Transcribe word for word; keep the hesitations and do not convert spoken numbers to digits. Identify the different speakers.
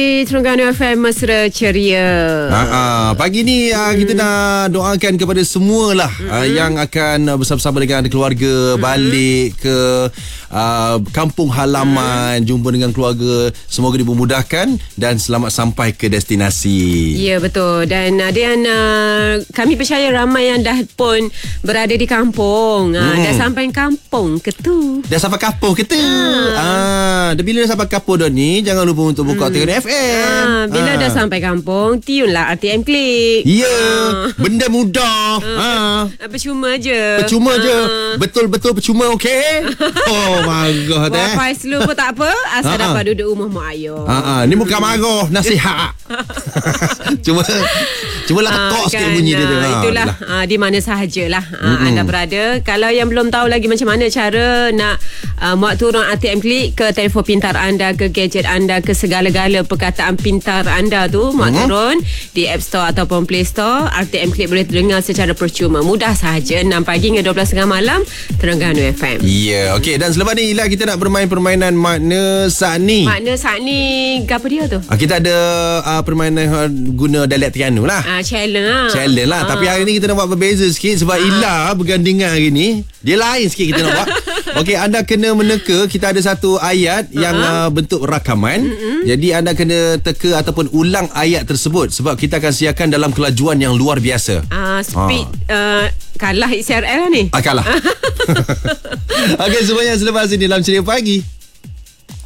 Speaker 1: Terengganu F M mesra ceria.
Speaker 2: Ha, ha. Pagi ni hmm. kita nak doakan kepada semualah hmm. uh, yang akan bersama-sama dengan keluarga hmm. balik ke uh, kampung halaman, hmm. jumpa dengan keluarga. Semoga dipermudahkan dan selamat sampai ke destinasi.
Speaker 1: Ya, betul. Dan ada yang uh, kami percaya ramai yang dah pun berada di kampung. Hmm. Uh, dah sampai kampung ke tu?
Speaker 2: Dah sampai kampung ke tu? Ah, ha. Bila dah sampai kampung dah ni, jangan lupa untuk buka hmm. Terengganu F M.
Speaker 1: Ha, bila ha. dah sampai kampung, tiunlah R T M Klik.
Speaker 2: Ya, yeah, ha. benda mudah. Ha.
Speaker 1: Ha. Percuma je.
Speaker 2: Percuma ha. je. Betul-betul percuma, okey? Oh my god.
Speaker 1: Buat faiz dulu pun tak apa, asal ha. dapat duduk rumah mak ayah.
Speaker 2: Ha, ha. Ni bukan marah, nasihat. Cuma Cubalah tekok ha, sikit kan, bunyi dia tu. Ha,
Speaker 1: itulah ha, di mana sahajalah ha, mm-hmm. anda berada. Kalau yang belum tahu lagi macam mana cara nak uh, muat turun R T M Klik ke telefon pintar anda, ke gadget anda, ke segala-gala perkataan pintar anda tu, muat mm-hmm. turun di App Store ataupun Play Store. R T M Klik boleh dengar secara percuma. Mudah sahaja. enam pagi hingga dua belas tiga puluh malam, Terengganu F M.
Speaker 2: Ya, yeah, okey. Dan selepas ni Ila, kita nak bermain permainan makna sakni.
Speaker 1: Makna sakni, apa dia tu?
Speaker 2: Ha, kita ada uh, permainan guna dialek Terengganu lah.
Speaker 1: Ha, challenge lah.
Speaker 2: Challenge lah. Ha. Tapi hari ni kita nak buat berbeza sikit sebab ha. Ila bergandingan hari ni. Dia lain sikit kita nak buat. Okey, anda kena meneka. Kita ada satu ayat uh-huh. yang uh, bentuk rakaman. Uh-huh. Jadi anda kena teka ataupun ulang ayat tersebut sebab kita akan siarkan dalam kelajuan yang luar biasa.
Speaker 1: Uh, speed uh. Uh, kalah X R L ni.
Speaker 2: Ah, kalah. Okey, semuanya selepas ini dalam Ceria Pagi.